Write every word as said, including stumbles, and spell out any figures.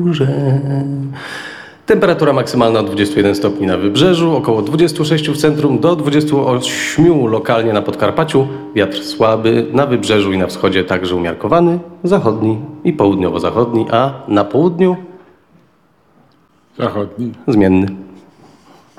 górze. Temperatura maksymalna od dwudziestu jeden stopni na wybrzeżu, około dwudziestu sześciu w centrum do dwudziestu ośmiu lokalnie na Podkarpaciu. Wiatr słaby, na wybrzeżu i na wschodzie także umiarkowany, zachodni i południowo-zachodni, a na południu Zachodni. zmienny.